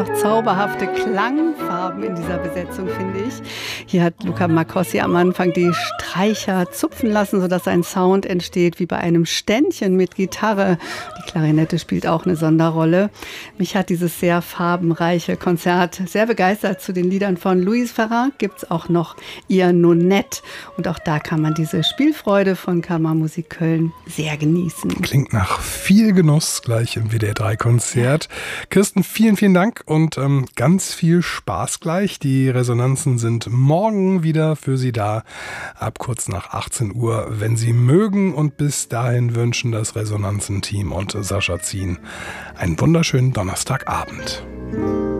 doch zauberhafte Klangfarben in dieser Besetzung, finde ich. Hier hat Luca Marcossi am Anfang die Streicher zupfen lassen, sodass ein Sound entsteht wie bei einem Ständchen mit Gitarre. Die Klarinette spielt auch eine Sonderrolle. Mich hat dieses sehr farbenreiche Konzert sehr begeistert. Zu den Liedern von Louise Farrin gibt es auch noch ihr Nonette. Und auch da kann man diese Spielfreude von Kammermusik Köln sehr genießen. Klingt nach viel Genuss gleich im WDR 3 Konzert. Kirsten, vielen, vielen Dank und ganz viel Spaß gleich. Die Resonanzen sind morgen wieder für Sie da, ab kurz nach 18 Uhr, wenn Sie mögen. Und bis dahin wünschen das Resonanzen-Team und Sascha Zien einen wunderschönen Donnerstagabend.